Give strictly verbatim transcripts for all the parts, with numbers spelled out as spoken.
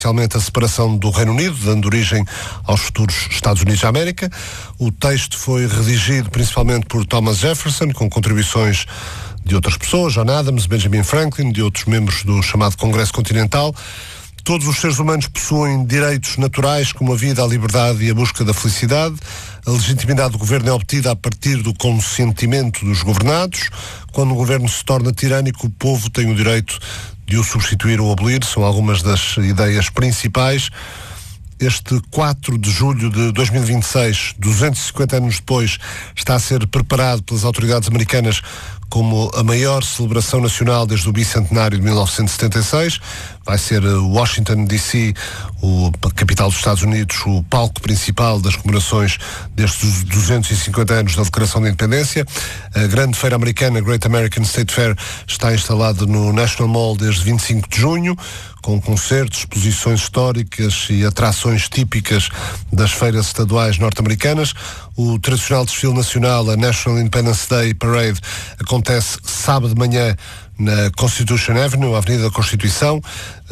especialmente a separação do Reino Unido, dando origem aos futuros Estados Unidos da América. O texto foi redigido principalmente por Thomas Jefferson, com contribuições de outras pessoas, John Adams, Benjamin Franklin, de outros membros do chamado Congresso Continental. Todos os seres humanos possuem direitos naturais, como a vida, a liberdade e a busca da felicidade. A legitimidade do governo é obtida a partir do consentimento dos governados. Quando o governo se torna tirânico, o povo tem o direito de o substituir ou abolir. São algumas das ideias principais. Este quatro de julho de dois mil e vinte e seis, duzentos e cinquenta anos depois, está a ser preparado pelas autoridades americanas como a maior celebração nacional desde o bicentenário de mil novecentos e setenta e seis. Vai ser Washington, D C, o, a capital dos Estados Unidos, o palco principal das comemorações destes duzentos e cinquenta anos da Declaração de Independência. A grande feira americana, Great American State Fair, está instalada no National Mall desde vinte e cinco de junho, com concertos, exposições históricas e atrações típicas das feiras estaduais norte-americanas. O tradicional desfile nacional, a National Independence Day Parade, acontece sábado de manhã na Constitution Avenue, a Avenida da Constituição,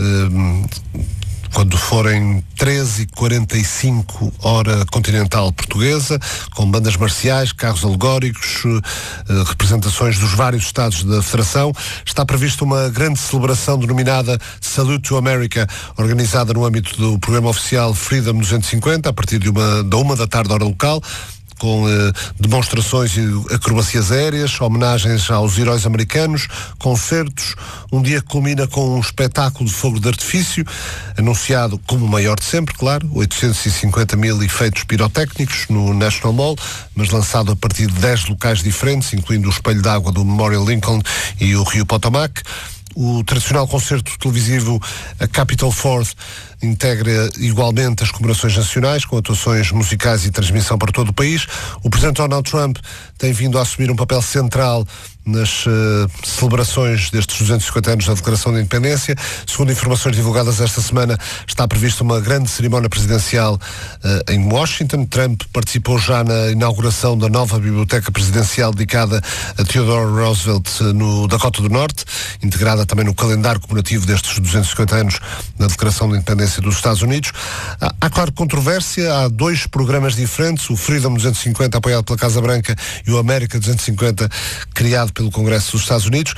quando forem treze e quarenta e cinco hora continental portuguesa, com bandas marciais, carros alegóricos, representações dos vários estados da Federação. Está prevista uma grande celebração denominada Salute to America, organizada no âmbito do programa oficial Freedom duzentos e cinquenta, a partir de uma, da uma da tarde hora local, com eh, demonstrações e acrobacias aéreas, homenagens aos heróis americanos, concertos. Um dia que culmina com um espetáculo de fogo de artifício, anunciado como o maior de sempre, claro, oitocentos e cinquenta mil efeitos pirotécnicos no National Mall, mas lançado a partir de dez locais diferentes, incluindo o espelho d'água do Memorial Lincoln e o Rio Potomac. O tradicional concerto televisivo a Capitol Fourth integra igualmente as comemorações nacionais, com atuações musicais e transmissão para todo o país. O presidente Donald Trump tem vindo a assumir um papel central nas uh, celebrações destes duzentos e cinquenta anos da Declaração de Independência. Segundo informações divulgadas esta semana, está prevista uma grande cerimónia presidencial uh, em Washington. Trump participou já na inauguração da nova biblioteca presidencial dedicada a Theodore Roosevelt uh, no Dakota do Norte, integrada também no calendário comemorativo destes duzentos e cinquenta anos da Declaração de Independência dos Estados Unidos. Há, há claro, controvérsia. Há dois programas diferentes, o Freedom duzentos e cinquenta, apoiado pela Casa Branca, e o América duzentos e cinquenta, criado pelo Congresso dos Estados Unidos.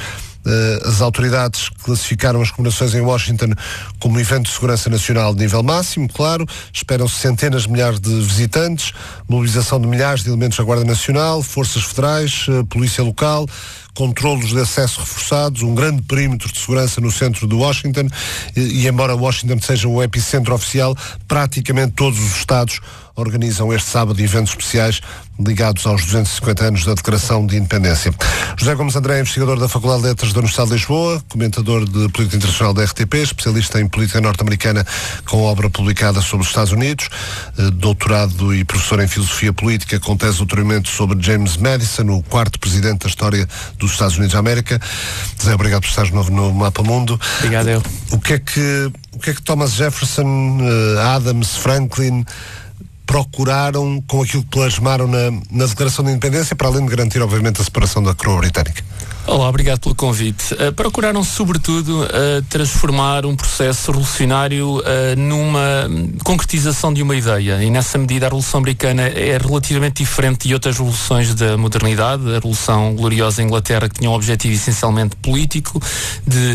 As autoridades classificaram as comemorações em Washington como um evento de segurança nacional de nível máximo, claro. Esperam-se centenas de milhares de visitantes, mobilização de milhares de elementos da Guarda Nacional, forças federais, polícia local, controlos de acesso reforçados, um grande perímetro de segurança no centro de Washington e, e embora Washington seja o epicentro oficial, praticamente todos os estados organizam este sábado eventos especiais ligados aos duzentos e cinquenta anos da Declaração de Independência. José Gomes André, investigador da Faculdade de Letras da Universidade de Lisboa, comentador de política internacional da R T P, especialista em política norte-americana com obra publicada sobre os Estados Unidos, doutorado e professor em filosofia política com tese de doutoramento sobre James Madison, o quarto presidente da história dos Estados Unidos da América. José, obrigado por estar de novo no Mapa Mundo. Obrigado eu. O que é que, o que é que Thomas Jefferson, Adams, Franklin procuraram com aquilo que plasmaram na, na Declaração de Independência, para além de garantir, obviamente, a separação da coroa britânica? Olá, obrigado pelo convite. Uh, procuraram, sobretudo, uh, transformar um processo revolucionário uh, numa concretização de uma ideia. E, nessa medida, a Revolução Americana é relativamente diferente de outras revoluções da modernidade. A Revolução Gloriosa Inglaterra, que tinha um objetivo essencialmente político, de,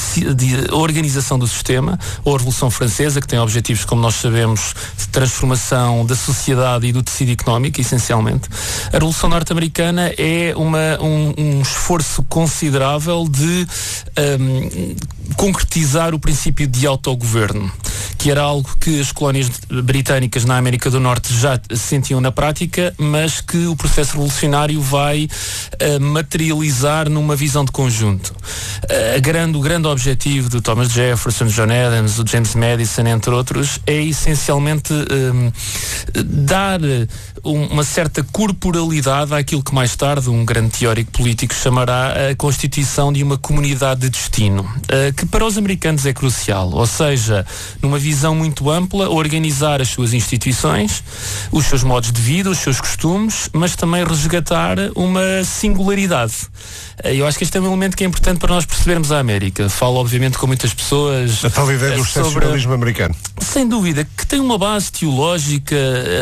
de organização do sistema, ou a Revolução Francesa, que tem objetivos, como nós sabemos, de transformação da sociedade e do tecido económico, essencialmente. A Revolução Norte-Americana é uma, um, um esforço considerável de um, concretizar o princípio de autogoverno, que era algo que as colónias britânicas na América do Norte já sentiam na prática, mas que o processo revolucionário vai uh, materializar numa visão de conjunto. Uh, a grande, o grande objetivo do Thomas Jefferson, John Adams, o James Madison, entre outros, é essencialmente um, dar um, uma certa corporalidade àquilo que mais tarde um grande teórico político chamará a constituição de uma comunidade de destino, uh, que para os americanos é crucial, ou seja, numa visão muito ampla, organizar as suas instituições, os seus modos de vida, os seus costumes, mas também resgatar uma singularidade. Eu acho que este é um elemento que é importante para nós percebermos a América. Falo, obviamente, com muitas pessoas... A tal ideia do excepcionalismo americano. Sem dúvida, que tem uma base teológica,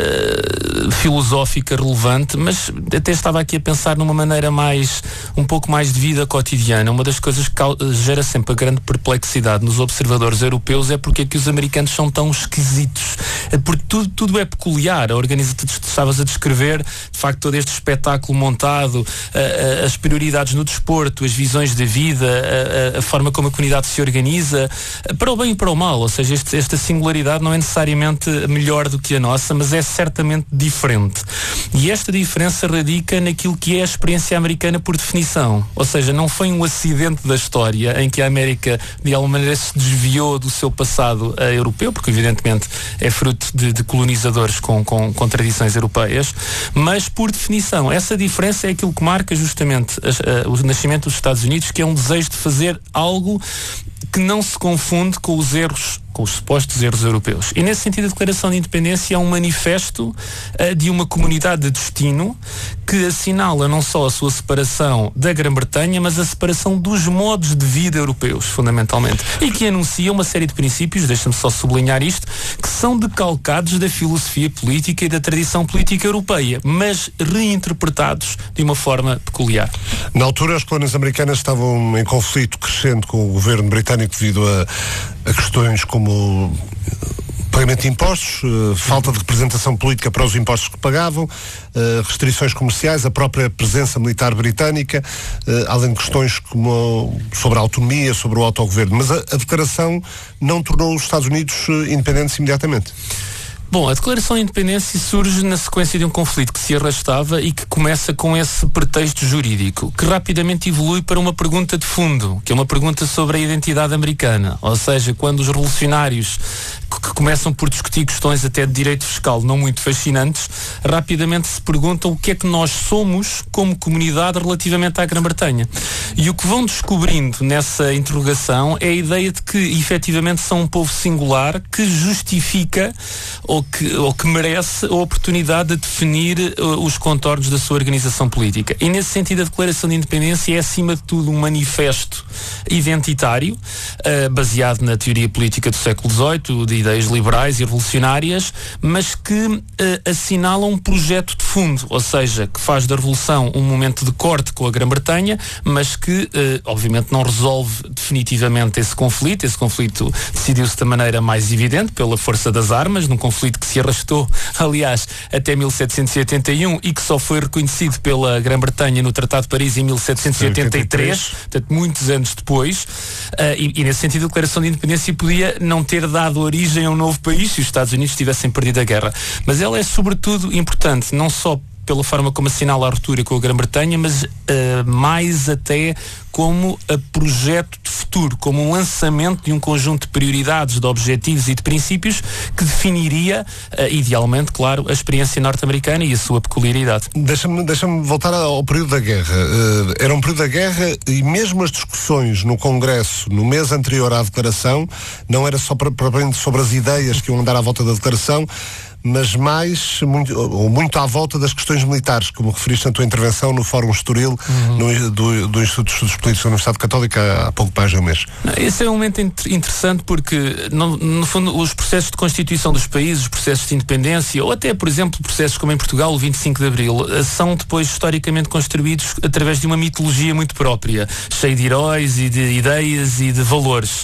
uh, filosófica relevante, mas até estava aqui a pensar numa maneira mais, um pouco mais de vida cotidiana. Uma das coisas que gera sempre a grande perplexidade nos observadores europeus é porque é que os americanos são tão esquisitos. Porque tudo, tudo é peculiar. A organização que estavas a descrever, de facto, todo este espetáculo montado, uh, uh, as prioridades no desporto, as visões da vida, a, a, a forma como a comunidade se organiza, para o bem e para o mal, ou seja, este, esta singularidade não é necessariamente melhor do que a nossa, mas é certamente diferente. E esta diferença radica naquilo que é a experiência americana por definição, ou seja, não foi um acidente da história em que a América de alguma maneira se desviou do seu passado uh, europeu, porque evidentemente é fruto de, de colonizadores com, com, com tradições europeias, mas por definição, essa diferença é aquilo que marca justamente as, uh, o nascimento dos Estados Unidos, que é um desejo de fazer algo que não se confunde com os erros, com os supostos erros europeus. E nesse sentido a Declaração de Independência é um manifesto uh, de uma comunidade de destino que assinala não só a sua separação da Grã-Bretanha, mas a separação dos modos de vida europeus, fundamentalmente. E que anuncia uma série de princípios, deixa-me só sublinhar isto, que são decalcados da filosofia política e da tradição política europeia, mas reinterpretados de uma forma peculiar. Na altura, as colónias americanas estavam em conflito crescente com o governo britânico devido a, a questões como pagamento de impostos, uh, falta de representação política para os impostos que pagavam, uh, restrições comerciais, a própria presença militar britânica, uh, além de questões como sobre a autonomia, sobre o autogoverno. Mas a, a declaração não tornou os Estados Unidos uh, independentes imediatamente. Bom, a Declaração de Independência surge na sequência de um conflito que se arrastava e que começa com esse pretexto jurídico, que rapidamente evolui para uma pergunta de fundo, que é uma pergunta sobre a identidade americana. Ou seja, quando os revolucionários que começam por discutir questões até de direito fiscal não muito fascinantes, rapidamente se perguntam o que é que nós somos como comunidade relativamente à Grã-Bretanha. E o que vão descobrindo nessa interrogação é a ideia de que efetivamente são um povo singular que justifica ou que, ou que merece a oportunidade de definir uh, os contornos da sua organização política. E nesse sentido a Declaração de Independência é acima de tudo um manifesto identitário, uh, baseado na teoria política do século dezoito, de ideias liberais e revolucionárias, mas que uh, assinala um projeto de fundo, ou seja, que faz da Revolução um momento de corte com a Grã-Bretanha, mas que uh, obviamente não resolve definitivamente esse conflito. Esse conflito decidiu-se da maneira mais evidente, pela força das armas, num conflito que se arrastou, aliás, até mil setecentos e oitenta e um e que só foi reconhecido pela Grã-Bretanha no Tratado de Paris em mil setecentos e oitenta e três, portanto muitos anos depois, uh, e, e nesse sentido a Declaração de Independência podia não ter dado origem a um novo país se os Estados Unidos tivessem perdido a guerra, mas ela é sobretudo importante, não só pela forma como assinala a ruptura com a Grã-Bretanha, mas uh, mais até como a projeto de futuro, como um lançamento de um conjunto de prioridades, de objetivos e de princípios que definiria, uh, idealmente, claro, a experiência norte-americana e a sua peculiaridade. Deixa-me, deixa-me voltar ao período da guerra. Uh, era um período da guerra e mesmo as discussões no Congresso, no mês anterior à declaração, não era só para, para sobre as ideias que iam andar à volta da declaração, mas mais, muito, ou muito à volta das questões militares, como referiste na tua intervenção no Fórum Estoril, uhum. no, do, do Instituto de Estudos Políticos da Universidade Católica, há, há pouco mais de um mês. Esse é um momento inter- interessante porque, no, no fundo, os processos de constituição dos países, os processos de independência, ou até, por exemplo, processos como em Portugal, o vinte e cinco de Abril, são depois historicamente construídos através de uma mitologia muito própria, cheia de heróis e de ideias e de valores.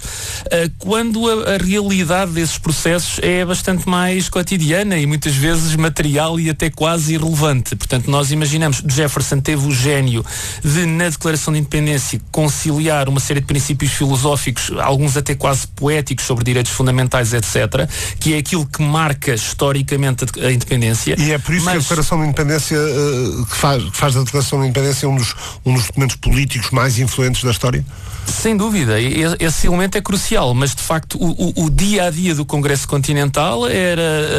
Quando a, a realidade desses processos é bastante mais cotidiana e muitas vezes material e até quase irrelevante. Portanto, nós imaginamos, Jefferson teve o gênio de, na Declaração de Independência, conciliar uma série de princípios filosóficos, alguns até quase poéticos, sobre direitos fundamentais, etcétera, que é aquilo que marca historicamente a, a independência. E é por isso Mas... que a Declaração de Independência, uh, que, faz, que faz da Declaração de Independência um dos, um dos documentos políticos mais influentes da história? Sem dúvida, esse elemento é crucial, mas de facto o, o, o dia a dia do Congresso Continental era procurar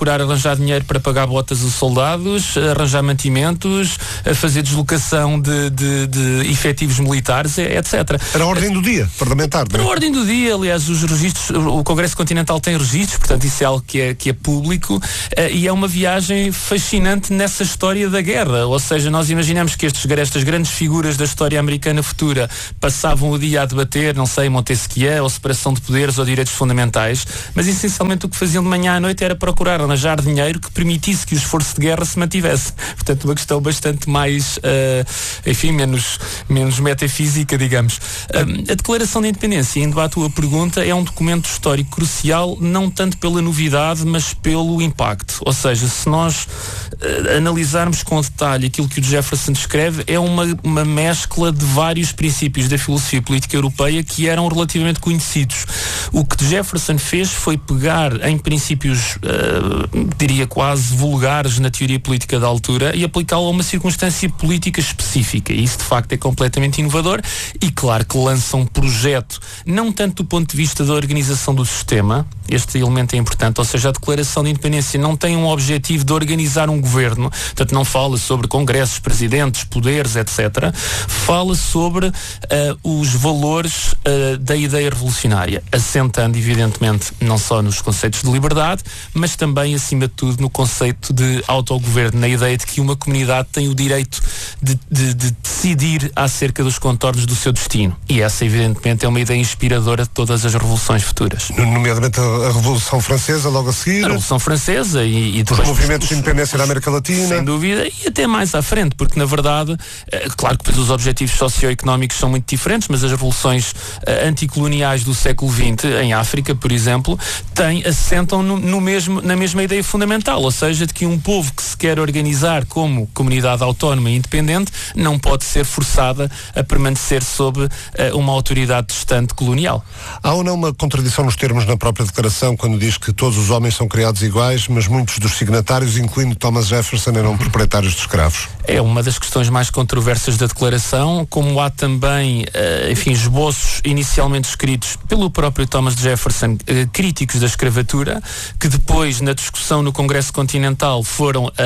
procurar arranjar dinheiro para pagar botas aos soldados, arranjar mantimentos, fazer deslocação de, de, de efetivos militares, etcétera. Era a ordem do dia parlamentar, não é? Para a ordem do dia, aliás, os registros, o Congresso Continental tem registros, portanto isso é algo que é, que é público, uh, e é uma viagem fascinante nessa história da guerra, ou seja, nós imaginamos que estes, estas grandes figuras da história americana futura passavam o dia a debater, não sei, Montesquieu, ou separação de poderes ou direitos fundamentais, mas essencialmente o que faziam de manhã à noite era procurar arranjar dinheiro que permitisse que o esforço de guerra se mantivesse. Portanto, uma questão bastante mais, uh, enfim, menos, menos metafísica, digamos. Uh, a Declaração de Independência, indo à tua pergunta, é um documento histórico crucial, não tanto pela novidade, mas pelo impacto. Ou seja, se nós uh, analisarmos com detalhe aquilo que o Jefferson descreve, é uma, uma mescla de vários princípios da filosofia política europeia que eram relativamente conhecidos. O que Jefferson fez foi pegar em princípios, uh, diria quase vulgares na teoria política da altura, e aplicá-lo a uma circunstância política específica. E isso de facto é completamente inovador, e claro que lança um projeto, não tanto do ponto de vista da organização do sistema, este elemento é importante, ou seja, a Declaração de Independência não tem um objetivo de organizar um governo, portanto não fala sobre congressos, presidentes, poderes, etcétera. Fala sobre uh, os valores uh, da ideia revolucionária, assentando evidentemente não só nos conceitos de liberdade, mas também acima de tudo no conceito de autogoverno, na ideia de que uma comunidade tem o direito de, de, de decidir acerca dos contornos do seu destino. E essa evidentemente é uma ideia inspiradora de todas as revoluções futuras. Nomeadamente a a Revolução Francesa, logo a seguir. A Revolução Francesa e, e depois... Os movimentos de independência da América Latina. Sem dúvida, e até mais à frente, porque na verdade, é, claro que os objetivos socioeconómicos são muito diferentes, mas as revoluções uh, anticoloniais do século vinte, em África, por exemplo, têm, assentam no, no mesmo, na mesma ideia fundamental, ou seja, de que um povo que se quer organizar como comunidade autónoma e independente não pode ser forçada a permanecer sob uh, uma autoridade distante colonial. Há ou não uma contradição nos termos na própria declaração, quando diz que todos os homens são criados iguais, mas muitos dos signatários, incluindo Thomas Jefferson, eram proprietários de escravos? É uma das questões mais controversas da declaração, como há também, uh, enfim, esboços inicialmente escritos pelo próprio Thomas Jefferson, uh, críticos da escravatura, que depois, na discussão no Congresso Continental, foram uh,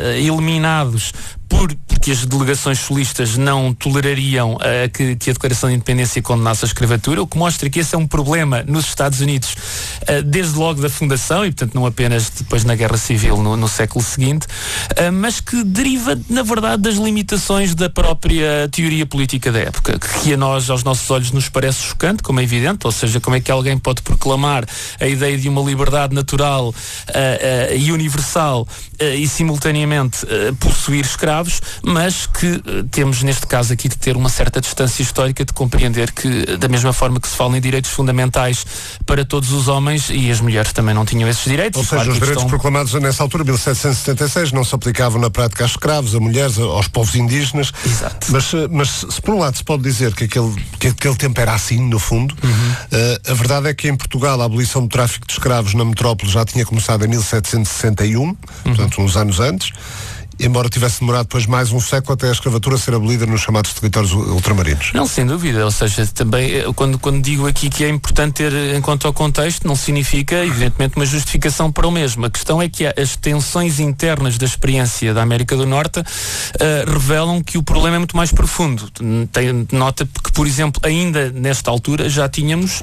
eliminados Por, porque as delegações solistas não tolerariam uh, que, que a Declaração de Independência condenasse a escravatura, o que mostra que esse é um problema nos Estados Unidos uh, desde logo da fundação, e portanto não apenas depois na Guerra Civil no, no século seguinte, uh, mas que deriva na verdade das limitações da própria teoria política da época, que a nós, aos nossos olhos, nos parece chocante, como é evidente, ou seja, como é que alguém pode proclamar a ideia de uma liberdade natural uh, uh, e universal uh, e simultaneamente uh, possuir escravos, mas que uh, temos neste caso aqui de ter uma certa distância histórica, de compreender que da mesma forma que se fala em direitos fundamentais para todos os homens, e as mulheres também não tinham esses direitos. Ou seja, claro, os direitos questão... proclamados nessa altura, mil setecentos e setenta e seis, não se aplicavam na prática a escravos, a mulheres, aos povos indígenas. Exato. Mas, mas se por um lado se pode dizer que aquele, que aquele tempo era assim, no fundo, uhum. uh, a verdade é que em Portugal a abolição do tráfico de escravos na metrópole já tinha começado em mil setecentos e sessenta e um, uhum. portanto uns anos antes, embora tivesse demorado depois mais um século até a escravatura ser abolida nos chamados territórios ultramarinos. Não, sem dúvida, ou seja, também quando, quando digo aqui que é importante ter em conta o contexto, não significa evidentemente uma justificação para o mesmo. A questão é que as tensões internas da experiência da América do Norte uh, revelam que o problema é muito mais profundo. Tem, nota que, por exemplo, ainda nesta altura já tínhamos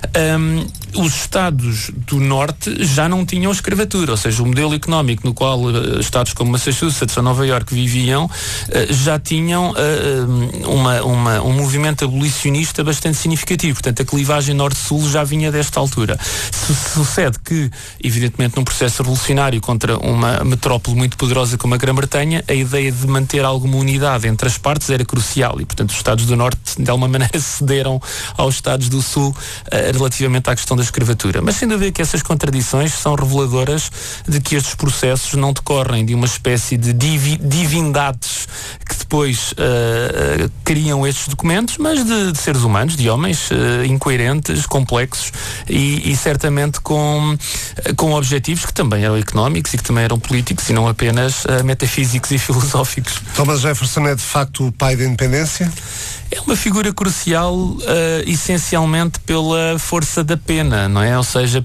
um, os Estados do Norte já não tinham escravatura, ou seja, o modelo económico no qual uh, Estados como Massachusetts a Nova Iorque viviam, uh, já tinham uh, uma, uma, um movimento abolicionista bastante significativo. Portanto, a clivagem norte-sul já vinha desta altura. Se sucede que, evidentemente, num processo revolucionário contra uma metrópole muito poderosa como a Grã-Bretanha, a ideia de manter alguma unidade entre as partes era crucial e, portanto, os Estados do Norte, de alguma maneira, cederam aos Estados do Sul uh, relativamente à questão da escravatura. Mas, sem dúvida que essas contradições são reveladoras de que estes processos não decorrem de uma espécie de divi- divindades que depois uh, uh, criam estes documentos, mas de, de seres humanos, de homens uh, incoerentes, complexos e, e certamente com, uh, com objetivos que também eram económicos e que também eram políticos e não apenas uh, metafísicos e filosóficos. Thomas Jefferson é de facto o pai da independência? É uma figura crucial uh, essencialmente pela força da pena, não é? Ou seja,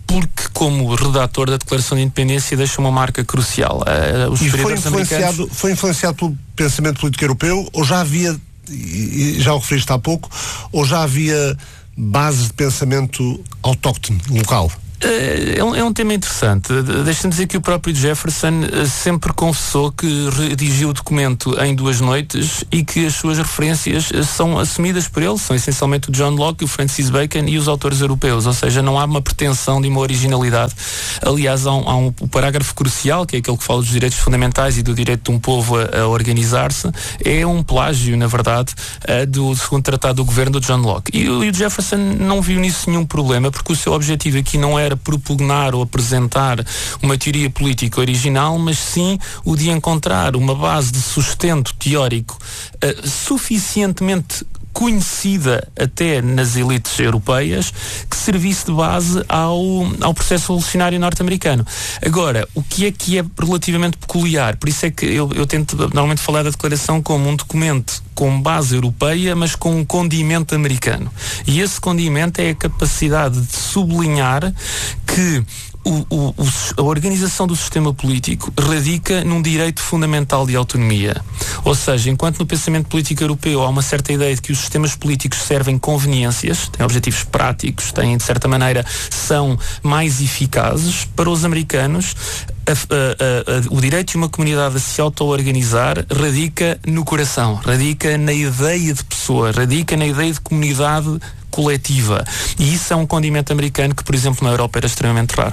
porque, como redator da Declaração de Independência, deixa uma marca crucial. Uh, os e foi influenciado, americanos... foi influenciado pelo pensamento político europeu, ou já havia, e já o referiste há pouco, ou já havia bases de pensamento autóctone, local? É um, é um tema interessante. Deixa-me dizer que o próprio Jefferson sempre confessou que redigiu o documento em duas noites e que as suas referências são assumidas por ele, são essencialmente o John Locke, o Francis Bacon e os autores europeus, ou seja, não há uma pretensão de uma originalidade. Aliás, há um, há um parágrafo crucial, que é aquele que fala dos direitos fundamentais e do direito de um povo a, a organizar-se, é um plágio, na verdade, do segundo tratado do governo do John Locke. E, e o Jefferson não viu nisso nenhum problema, porque o seu objetivo aqui não é era propugnar ou apresentar uma teoria política original, mas sim o de encontrar uma base de sustento teórico uh, suficientemente conhecida até nas elites europeias, que servisse de base ao, ao processo revolucionário norte-americano. Agora, o que é que é relativamente peculiar? Por isso é que eu, eu tento normalmente falar da declaração como um documento com base europeia, mas com um condimento americano. E esse condimento é a capacidade de sublinhar que O, o, a organização do sistema político radica num direito fundamental de autonomia. Ou seja, enquanto no pensamento político europeu há uma certa ideia de que os sistemas políticos servem conveniências, têm objetivos práticos, têm, de certa maneira, são mais eficazes, para os americanos A, a, a, o direito de uma comunidade a se auto-organizar radica no coração, radica na ideia de pessoa, radica na ideia de comunidade coletiva. E isso é um condimento americano que, por exemplo, na Europa era extremamente raro.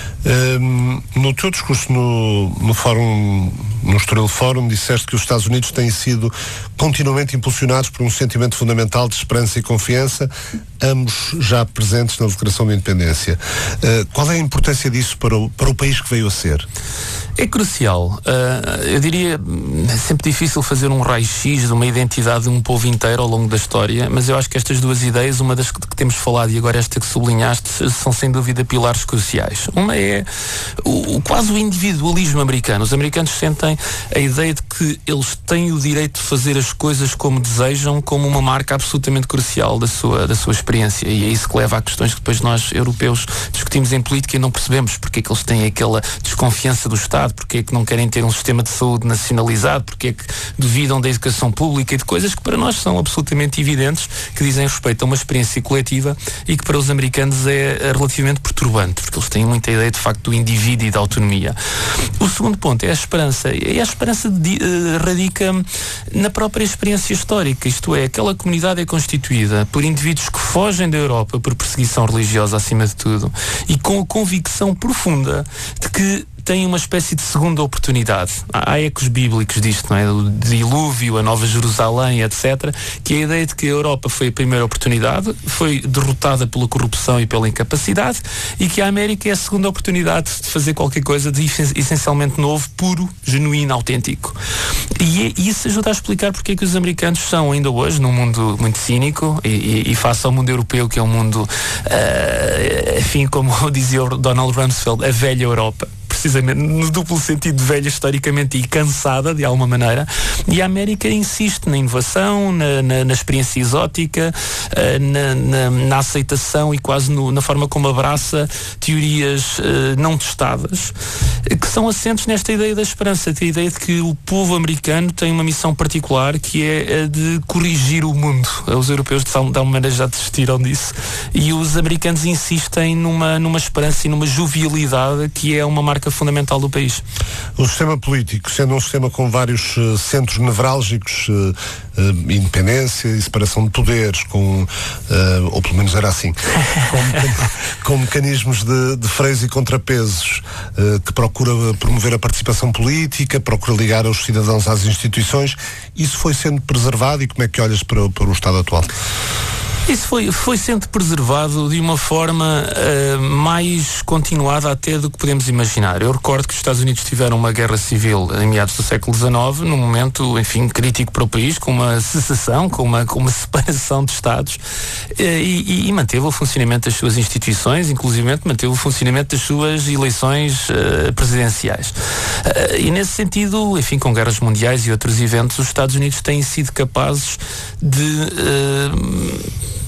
Um, no teu discurso no, no fórum, no Estoril Fórum, disseste que os Estados Unidos têm sido continuamente impulsionados por um sentimento fundamental de esperança e confiança, ambos já presentes na Declaração de Independência. Uh, qual é a importância disso para o, para o país que veio a ser? É crucial. Uh, eu diria, é sempre difícil fazer um raio-x de uma identidade de um povo inteiro ao longo da história, mas eu acho que estas duas ideias, uma das que, que temos falado e agora esta que sublinhaste, são sem dúvida pilares cruciais. Uma é o, o, quase o individualismo americano. Os americanos sentem a ideia de que eles têm o direito de fazer as coisas como desejam, como uma marca absolutamente crucial da sua, da sua experiência. E é isso que leva a questões que depois nós, europeus, discutimos em política e não percebemos porque é que eles têm aquela desconfiança do Estado, porque é que não querem ter um sistema de saúde nacionalizado, porque é que duvidam da educação pública e de coisas que para nós são absolutamente evidentes, que dizem respeito a uma experiência coletiva e que para os americanos é relativamente perturbante, porque eles têm muita ideia de facto do indivíduo e da autonomia. O segundo ponto é a esperança. E a esperança de, uh, radica na própria experiência histórica, isto é, aquela comunidade é constituída por indivíduos que fogem da Europa por perseguição religiosa acima de tudo e com a convicção profunda de que tem uma espécie de segunda oportunidade. Há ecos bíblicos disto, não é? O dilúvio, a Nova Jerusalém, etcétera, que é a ideia de que a Europa foi a primeira oportunidade, foi derrotada pela corrupção e pela incapacidade, e que a América é a segunda oportunidade de fazer qualquer coisa de essencialmente novo, puro, genuíno, autêntico. E, e isso ajuda a explicar porque é que os americanos são, ainda hoje, num mundo muito cínico, e, e, e face ao mundo europeu, que é um mundo, uh, enfim, como dizia o Donald Rumsfeld, a velha Europa. Precisamente no duplo sentido de velha historicamente e cansada de alguma maneira, e a América insiste na inovação, na, na, na experiência exótica, uh, na, na, na aceitação e quase no, na forma como abraça teorias uh, não testadas, que são assentes nesta ideia da esperança, a ideia de que o povo americano tem uma missão particular, que é a de corrigir o mundo. Os europeus de alguma maneira já desistiram disso, e os americanos insistem numa, numa esperança e numa jovialidade que é uma marca fundamental do país. O sistema político, sendo um sistema com vários uh, centros nevrálgicos, uh, uh, independência e separação de poderes, com, uh, ou pelo menos era assim, com, com mecanismos de, de freios e contrapesos, uh, que procura promover a participação política, procura ligar os cidadãos às instituições, isso foi sendo preservado, e como é que olhas para, para o estado atual? Isso foi, foi sendo preservado de uma forma uh, mais continuada até do que podemos imaginar. Eu recordo que os Estados Unidos tiveram uma guerra civil em meados do século dezenove, num momento, enfim, crítico para o país, com uma secessão, com uma, com uma separação de Estados, uh, e, e manteve o funcionamento das suas instituições, inclusive manteve o funcionamento das suas eleições uh, presidenciais. Uh, e nesse sentido, enfim, com guerras mundiais e outros eventos, os Estados Unidos têm sido capazes de... Uh,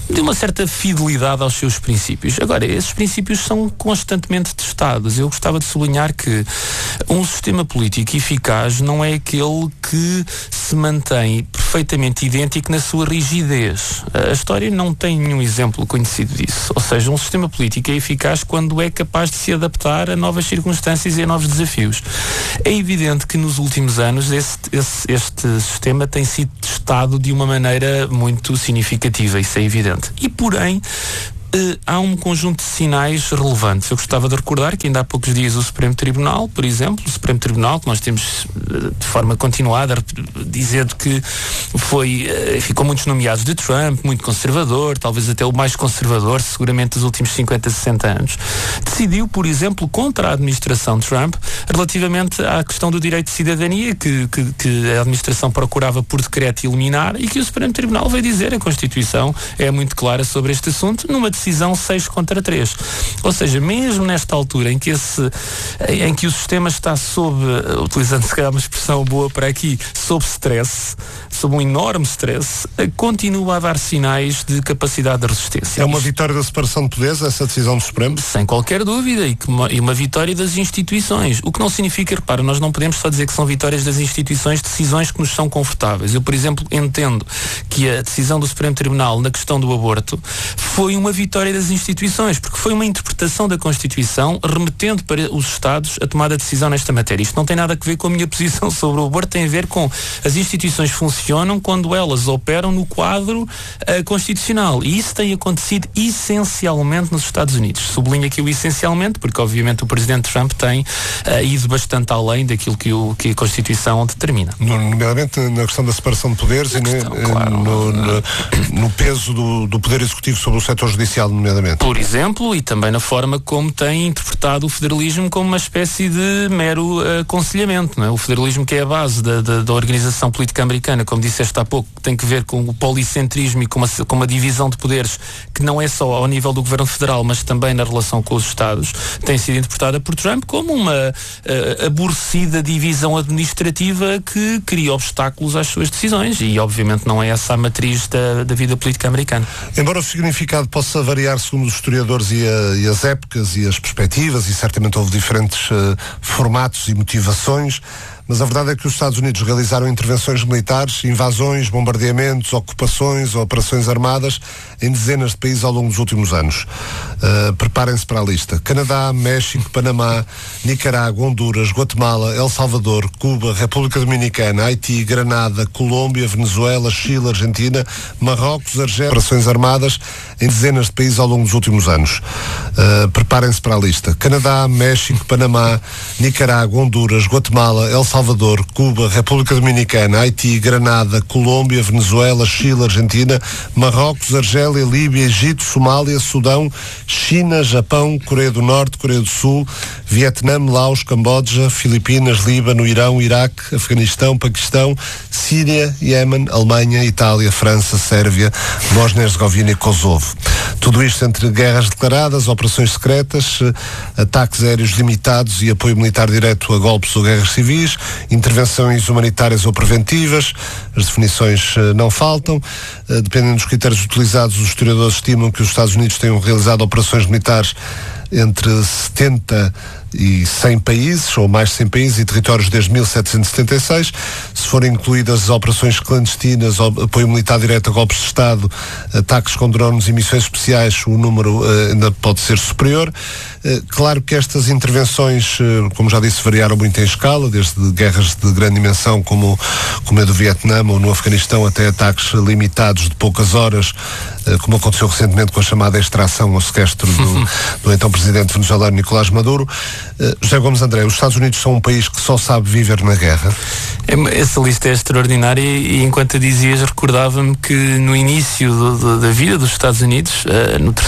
de uma certa fidelidade aos seus princípios. Agora, esses princípios são constantemente testados. Eu gostava de sublinhar que um sistema político eficaz não é aquele que se mantém perfeitamente idêntico na sua rigidez. A história não tem nenhum exemplo conhecido disso. Ou seja, um sistema político é eficaz quando é capaz de se adaptar a novas circunstâncias e a novos desafios. É evidente que nos últimos anos esse, esse, este sistema tem sido testado de uma maneira muito significativa, isso é evidente. E, porém, Uh, há um conjunto de sinais relevantes. Eu gostava de recordar que ainda há poucos dias o Supremo Tribunal, por exemplo, o Supremo Tribunal, que nós temos uh, de forma continuada dizendo que foi, uh, ficou muitos nomeados de Trump, muito conservador, talvez até o mais conservador, seguramente dos últimos cinquenta, sessenta anos, decidiu, por exemplo, contra a administração Trump, relativamente à questão do direito de cidadania, que, que, que a administração procurava por decreto eliminar, e que o Supremo Tribunal veio dizer, a Constituição é muito clara sobre este assunto, numa decisão decisão seis contra três. Ou seja, mesmo nesta altura em que, esse, em que o sistema está sob, utilizando se calhar uma expressão boa para aqui, sob stress, sob um enorme stress, continua a dar sinais de capacidade de resistência. É uma vitória da separação de poderes, essa decisão do Supremo? Sem qualquer dúvida, e, que uma, e uma vitória das instituições. O que não significa, repara, nós não podemos só dizer que são vitórias das instituições, decisões que nos são confortáveis. Eu, por exemplo, entendo que a decisão do Supremo Tribunal na questão do aborto foi uma vitória das instituições, porque foi uma interpretação da Constituição remetendo para os Estados a tomada de decisão nesta matéria. Isto não tem nada a ver com a minha posição sobre o aborto, tem a ver com as instituições funcionam quando elas operam no quadro uh, constitucional. E isso tem acontecido essencialmente nos Estados Unidos. Sublinho aqui o essencialmente, porque obviamente o Presidente Trump tem uh, ido bastante além daquilo que, o, que a Constituição determina. Nomeadamente na questão da separação de poderes e questão, ne, claro, no, no, no peso do, do Poder Executivo sobre o setor judicial, nomeadamente. Por exemplo, e também na forma como tem interpretado o federalismo como uma espécie de mero uh, aconselhamento, não é? O federalismo, que é a base da, da, da organização política americana, como disseste há pouco, tem que ver com o policentrismo e com uma, com uma divisão de poderes que não é só ao nível do governo federal, mas também na relação com os Estados, tem sido interpretada por Trump como uma uh, aborrecida divisão administrativa que cria obstáculos às suas decisões, e obviamente não é essa a matriz da, da vida política americana. Embora o significado possa variar segundo os historiadores e, a, e as épocas e as perspectivas, e certamente houve diferentes uh, formatos e motivações, mas a verdade é que os Estados Unidos realizaram intervenções militares, invasões, bombardeamentos, ocupações, operações armadas em dezenas de países ao longo dos últimos anos. Uh, preparem-se para a lista. Canadá, México, Panamá, Nicarágua, Honduras, Guatemala, El Salvador, Cuba, República Dominicana, Haiti, Granada, Colômbia, Venezuela, Chile, Argentina, Marrocos, Argélia, operações armadas em dezenas de países ao longo dos últimos anos. Uh, preparem-se para a lista. Canadá, México, Panamá, Nicarágua, Honduras, Guatemala, El Salvador, Cuba, República Dominicana, Haiti, Granada, Colômbia, Venezuela, Chile, Argentina, Marrocos, Argélia, Líbia, Egito, Somália, Sudão, China, Japão, Coreia do Norte, Coreia do Sul, Vietnã, Laos, Camboja, Filipinas, Líbano, Irão, Iraque, Afeganistão, Paquistão, Síria, Iémen, Alemanha, Itália, França, Sérvia, Bósnia-Herzegovina e Kosovo. Tudo isto entre guerras declaradas, operações secretas, ataques aéreos limitados e apoio militar direto a golpes ou guerras civis, intervenções humanitárias ou preventivas. As definições uh, não faltam. Uh, dependendo dos critérios utilizados, os historiadores estimam que os Estados Unidos tenham realizado operações militares entre setenta e cem países, ou mais de cem países e territórios desde mil setecentos e setenta e seis. Se forem incluídas operações clandestinas, apoio militar direto a golpes de Estado, ataques com drones e missões especiais, o número uh, ainda pode ser superior. Uh, claro que estas intervenções, uh, como já disse, variaram muito em escala, desde guerras de grande dimensão como, como a do Vietnã ou no Afeganistão, até ataques limitados de poucas horas, uh, como aconteceu recentemente com a chamada extração ou sequestro do, do então presidente venezuelano Nicolás Maduro. Uh, José Gomes André, os Estados Unidos são um país que só sabe viver na guerra? Essa lista é extraordinária e, e enquanto a dizias, recordava-me que no início do, do, da vida dos Estados Unidos, uh, no terceiro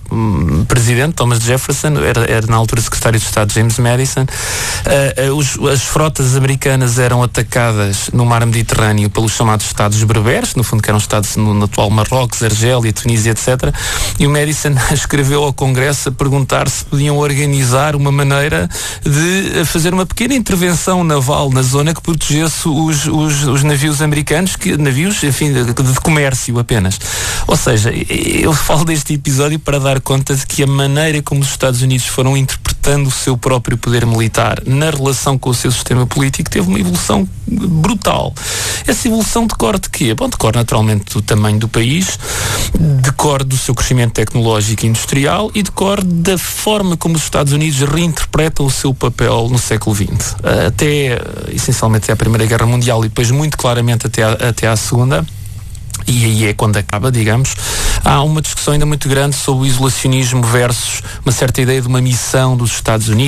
um, presidente, Thomas Jefferson, era, era na altura secretário de Estado James Madison. Uh, uh, os, as frotas americanas eram atacadas no mar Mediterrâneo pelos chamados Estados berberes, no fundo que eram Estados no, no atual Marrocos, Argélia, Tunísia, etcétera. E o Madison escreveu ao Congresso a perguntar se podiam organizar uma maneira de fazer uma pequena intervenção naval na zona que protegesse os, os, os navios americanos, que, navios, enfim, de, de comércio apenas. Ou seja, eu falo deste episódio para dar conta de que a maneira como os Estados Unidos foram interpretando o seu próprio poder militar na relação com o seu sistema político teve uma evolução brutal. Essa evolução decorre de quê? Bom, decorre naturalmente do tamanho do país, decorre do seu crescimento tecnológico e industrial e decorre da forma como os Estados Unidos reinterpretam o seu papel no século vinte. Até, essencialmente, até a Primeira Guerra Mundial e depois muito claramente até à, até à Segunda. E aí é quando acaba, digamos, há uma discussão ainda muito grande sobre o isolacionismo versus uma certa ideia de uma missão dos Estados Unidos.